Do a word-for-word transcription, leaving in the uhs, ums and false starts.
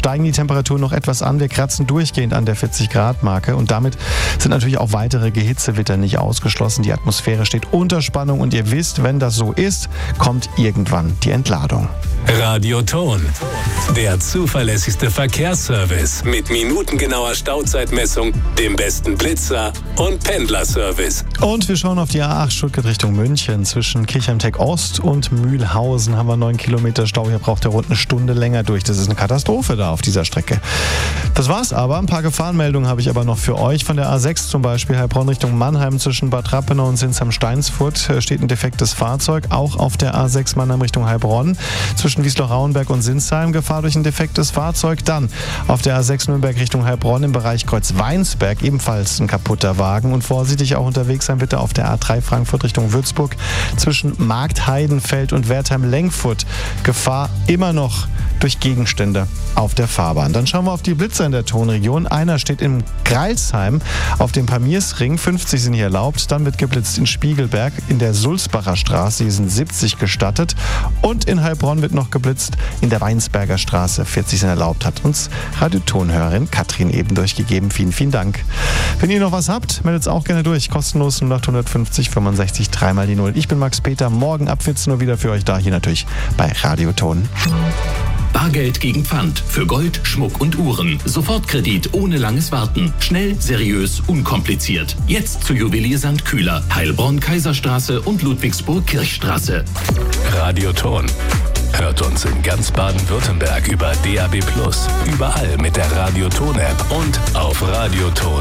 steigen die Temperaturen noch etwas an. Wir kratzen durchgehend an der vierzig Grad Marke und damit sind natürlich auch weitere Gehitzewitter nicht ausgeschlossen. Die Atmosphäre steht unter Spannung und ihr wisst, wenn das so ist, kommt irgendwann die Entladung. Radioton, der zuverlässigste Verkehrsservice mit minutengenauer Stauzeitmessung, dem besten Blitzer und Pendlerservice. Und wir schauen auf die A acht Stuttgart Richtung München. Zwischen Kirchheimteck Ost und Mühlhausen haben wir neun Kilometer Stau. Hier braucht ihr rund eine Stunde länger durch. Das ist eine Katastrophe da auf dieser Strecke. Das war's aber. Ein paar Gefahrenmeldungen habe ich aber noch für euch. Von der A sechs zum Beispiel, Heilbronn Richtung Mannheim zwischen Bad Rappenau und Sinsheim-Steinsfurt steht ein defektes Fahrzeug. Auch auf der A sechs Mannheim Richtung Heilbronn zwischen Wiesloch-Rauenberg und Sinsheim Gefahr durch ein defektes Fahrzeug. Dann auf der A sechs Nürnberg Richtung Heilbronn im Bereich Kreuz-Weinsberg ebenfalls ein kaputter Wagen. Und vorsichtig auch unterwegs sein bitte auf der A drei Frankfurt Richtung Würzburg zwischen Marktheidenfeld und Wertheim-Lengfurt. Gefahr immer noch durch Gegenstände auf der Fahrbahn. Dann schauen wir auf die Blitzer in der Tonregion. Einer steht in Greilsheim auf dem Pamirsring. fünfzig sind hier erlaubt. Dann wird geblitzt in Spiegelberg in der Sulzbacher Straße. Hier sind siebzig gestattet. Und in Heilbronn wird noch geblitzt in der Weinsberger Straße. vierzig sind erlaubt. Hat uns Radiotonhörerin Katrin eben durchgegeben. Vielen, vielen Dank. Wenn ihr noch was habt, meldet es auch gerne durch. Kostenlos null acht fünfzig fünfundsechzig drei mal die null. Ich bin Max Peter. Morgen ab vierzehn Uhr wieder für euch da. Hier natürlich bei Radioton. Bargeld gegen Pfand. Für Gold, Schmuck und Uhren. Sofortkredit ohne langes Warten. Schnell, seriös, unkompliziert. Jetzt zu Juwelier Sankt Kühler, Heilbronn, Kaiserstraße und Ludwigsburg Kirchstraße. Radioton. Hört uns in ganz Baden-Württemberg über D A B plus, überall mit der Radioton-App und auf radioton